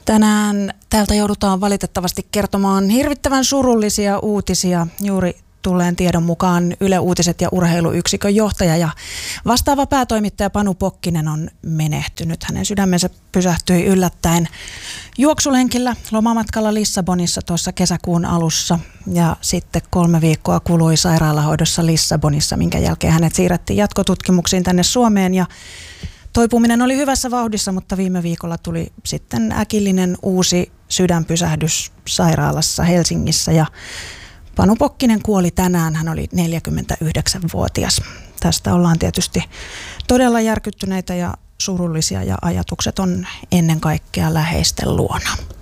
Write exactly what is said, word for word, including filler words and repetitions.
Tänään täältä joudutaan valitettavasti kertomaan hirvittävän surullisia uutisia. Juuri tulleen tiedon mukaan Yle Uutiset ja urheiluyksikön johtaja ja vastaava päätoimittaja Panu Pokkinen on menehtynyt. Hänen sydämensä pysähtyi yllättäen juoksulenkillä lomamatkalla Lissabonissa tuossa kesäkuun alussa. Ja sitten kolme viikkoa kului sairaalahoidossa Lissabonissa, minkä jälkeen hänet siirrettiin jatkotutkimuksiin tänne Suomeen. Ja toipuminen oli hyvässä vauhdissa, mutta viime viikolla tuli sitten äkillinen uusi sydänpysähdys sairaalassa Helsingissä ja Panu Pokkinen kuoli tänään, hän oli neljäkymmentäyhdeksänvuotias. Tästä ollaan tietysti todella järkyttyneitä ja surullisia ja ajatukset on ennen kaikkea läheisten luona.